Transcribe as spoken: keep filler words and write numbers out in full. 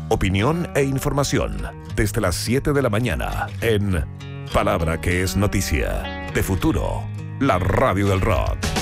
Opinión e información desde las siete de la mañana en Palabra que es Noticia. De Futuro, la radio del rock.